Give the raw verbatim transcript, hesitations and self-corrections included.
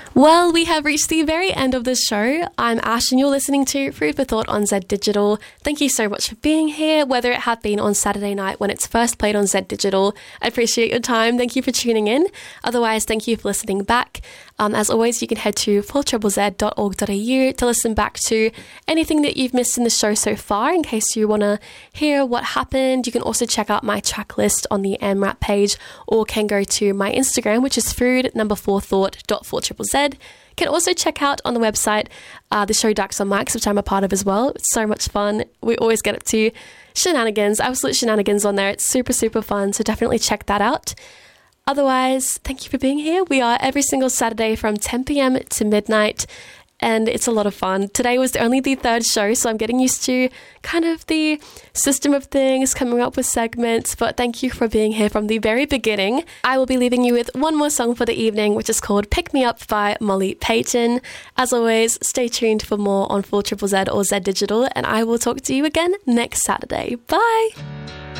Well, we have reached the very end of the show. I'm Ash and you're listening to Food for Thought on Z Digital. Thank you so much for being here, whether it had been on Saturday night when it's first played on Z Digital. I appreciate your time. Thank you for tuning in. Otherwise, thank you for listening back. Um, as always, you can head to four z z z dot org dot a u to listen back to anything that you've missed in the show so far in case you want to hear what happened. You can also check out my track list on the M RAP page or can go to my Instagram, which is food number four thought dot four z z z. Can also check out on the website uh, the show Ducks on Mics, which I'm a part of as well. It's so much fun. We always get up to shenanigans, absolute shenanigans on there. It's super, super fun. So definitely check that out. Otherwise, thank you for being here. We are every single Saturday from ten p.m. to midnight, and it's a lot of fun. Today was only the third show, so I'm getting used to kind of the system of things, coming up with segments, but thank you for being here from the very beginning. I will be leaving you with one more song for the evening, which is called Pick Me Up by Molly Payton. As always, stay tuned for more on four Z Z Z or Z Digital, and I will talk to you again next Saturday. Bye!